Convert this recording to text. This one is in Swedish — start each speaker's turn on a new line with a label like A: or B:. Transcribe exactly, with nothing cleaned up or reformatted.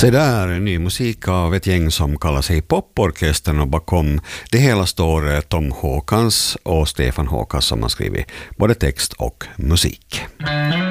A: Se där är ny musik av ett gäng som kallar sig Poporkestern, och bakom det hela står Tom Håkans och Stefan Håkas som har skrivit både text och musik.